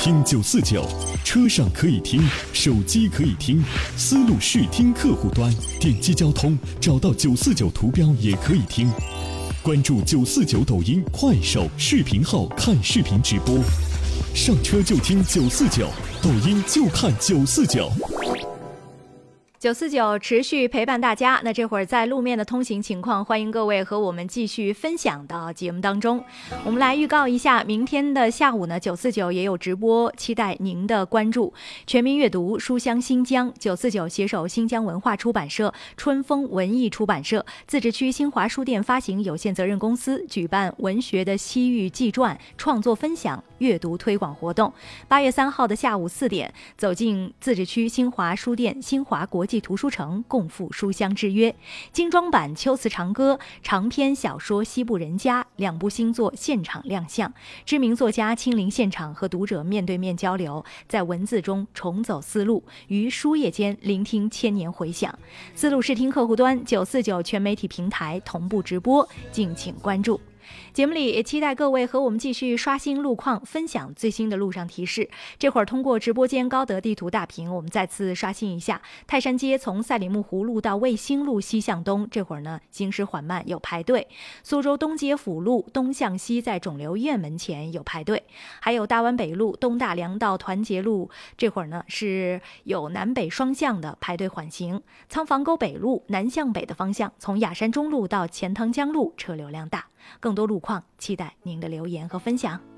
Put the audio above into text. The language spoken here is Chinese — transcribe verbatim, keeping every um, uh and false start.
听九四九，车上可以听，手机可以听，思路视听客户端点击交通，找到九四九图标也可以听。关注九四九抖音、快手视频号看视频直播，上车就听九四九，抖音就看九四九。 九四九持续陪伴大家。那这会儿在路面的通行情况，欢迎各位和我们继续分享到节目当中。我们来预告一下，明天的下午呢，九四九也有直播，期待您的关注。全民阅读，书香新疆，九四九携手新疆文化出版社、春风文艺出版社、自治区新华书店发行有限责任公司举办文学的西域纪传创作分享阅读推广活动。八月三号的下午四点，走进自治区新华书店新华国际图书城，共赴书香之约。精装版《秋词长歌》、长篇小说《西部人家》两部新作现场亮相，知名作家亲临现场和读者面对面交流，在文字中重走丝路，于书页间聆听千年回响。丝路视听客户端九四九全媒体平台同步直播，敬请关注。节目里也期待各位和我们继续刷新路况，分享最新的路上提示。这会儿通过直播间高德地图大屏，我们再次刷新一下泰山街从赛里木湖路到卫星路西向东，这会儿呢行驶缓慢，有排队。苏州东街辅路东向西在肿瘤医院门前有排队，还有大湾北路东大梁到团结路，这会儿呢是有南北双向的排队缓行。仓房沟北路南向北的方向，从雅山中路到钱塘江路车流量大。更多路况，期待您的留言和分享。